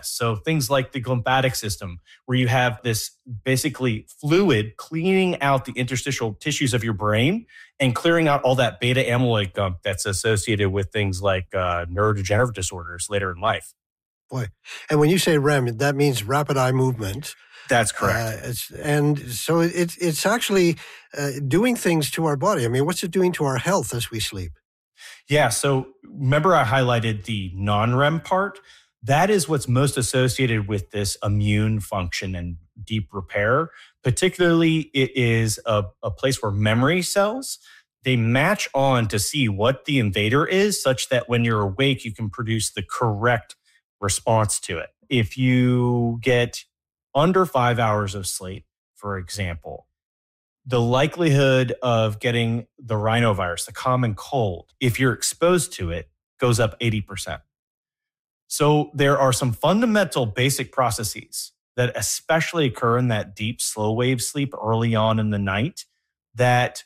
process. So things like the glymphatic system, where you have this basically fluid cleaning out the interstitial tissues of your brain and clearing out all that beta amyloid gunk that's associated with things like neurodegenerative disorders later in life. Boy. And when you say REM, that means rapid eye movement. That's correct. It's actually doing things to our body. I mean, what's it doing to our health as we sleep? Yeah. So remember I highlighted the non-REM part? That is what's most associated with this immune function and deep repair. Particularly, it is a place where memory cells, they match on to see what the invader is, such that when you're awake, you can produce the correct response to it. If you get under 5 hours of sleep, for example, the likelihood of getting the rhinovirus, the common cold, if you're exposed to it, goes up 80%. So there are some fundamental basic processes that especially occur in that deep, slow wave sleep early on in the night that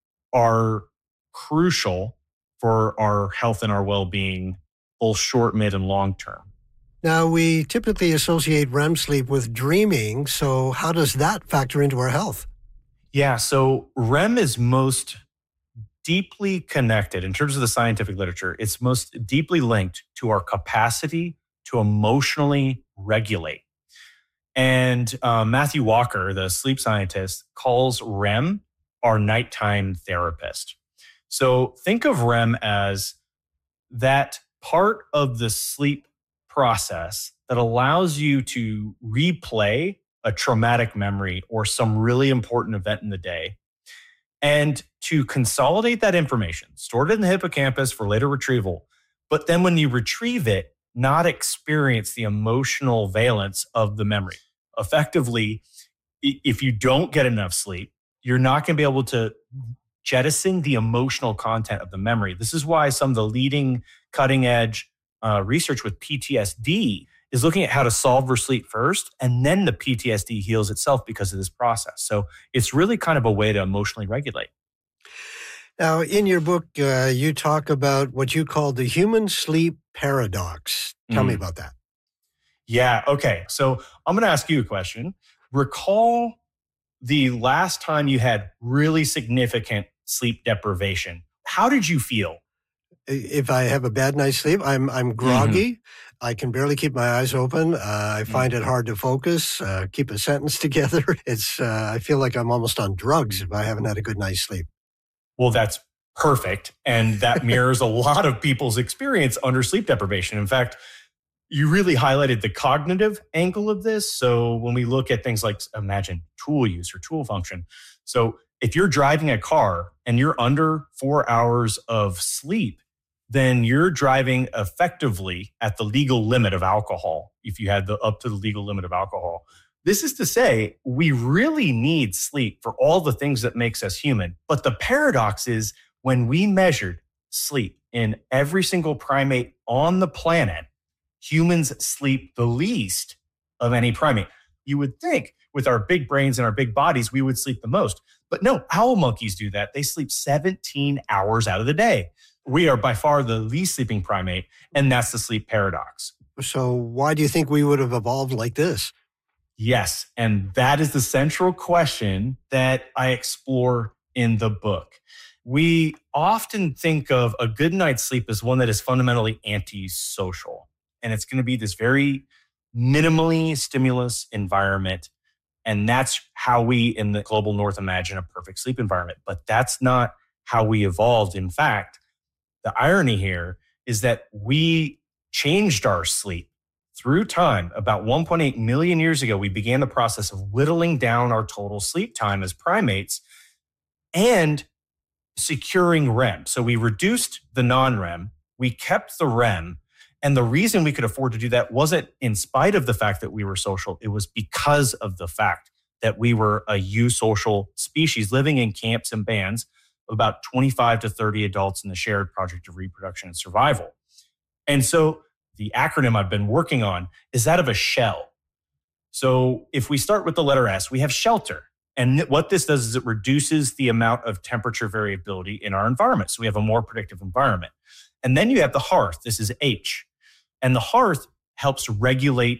are crucial for our health and our well-being, both short, mid, and long term. Now, we typically associate REM sleep with dreaming. So how does that factor into our health? Yeah, so REM is most deeply connected in terms of the scientific literature. It's most deeply linked to our capacity to emotionally regulate. And Matthew Walker, the sleep scientist, calls REM our nighttime therapist. So think of REM as that part of the sleep process that allows you to replay a traumatic memory or some really important event in the day, and to consolidate that information, stored in the hippocampus for later retrieval. But then when you retrieve it, not experience the emotional valence of the memory. Effectively, if you don't get enough sleep, you're not going to be able to jettison the emotional content of the memory. This is why some of the leading cutting edge research with PTSD is looking at how to solve for sleep first, and then the PTSD heals itself because of this process. So it's really kind of a way to emotionally regulate. Now, in your book, you talk about what you call the human sleep paradox. Tell me about that. Yeah, okay. So I'm going to ask you a question. Recall the last time you had really significant sleep deprivation. How did you feel? If I have a bad night's sleep, I'm groggy. I can barely keep my eyes open. I find it hard to focus, keep a sentence together. I feel like I'm almost on drugs if I haven't had a good night's sleep. Well, that's perfect. And that mirrors a lot of people's experience under sleep deprivation. In fact, you really highlighted the cognitive angle of this. So when we look at things like, imagine tool use or tool function. So if you're driving a car and you're under 4 hours of sleep, then you're driving effectively at the legal limit of alcohol, if you had up to the legal limit of alcohol. This is to say, we really need sleep for all the things that makes us human. But the paradox is when we measured sleep in every single primate on the planet, humans sleep the least of any primate. You would think with our big brains and our big bodies, we would sleep the most. But no, owl monkeys do that. They sleep 17 hours out of the day. We are by far the least sleeping primate, and that's the sleep paradox. So why do you think we would have evolved like this? Yes, and that is the central question that I explore in the book. We often think of a good night's sleep as one that is fundamentally antisocial, and it's going to be this very minimally stimulus environment, and that's how we in the global north imagine a perfect sleep environment. But that's not how we evolved. In fact, the irony here is that we changed our sleep through time. About 1.8 million years ago, we began the process of whittling down our total sleep time as primates and securing REM. So we reduced the non-REM, we kept the REM, and the reason we could afford to do that wasn't in spite of the fact that we were social, it was because of the fact that we were a eusocial species living in camps and bands of about 25 to 30 adults in the shared project of reproduction and survival. And so the acronym I've been working on is that of a shell. So if we start with the letter S, we have shelter. And what this does is it reduces the amount of temperature variability in our environment. So we have a more predictive environment. And then you have the hearth. This is H. And the hearth helps regulate